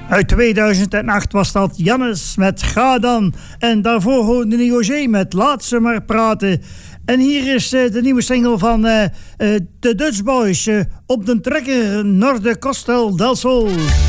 Uit 2008 was dat Jannes met Ga Dan. En daarvoor hoorde Niogé met Laat ze maar praten. En hier is de nieuwe single van de Dutch Boys. Op de trekker Noorde Costel del Sol.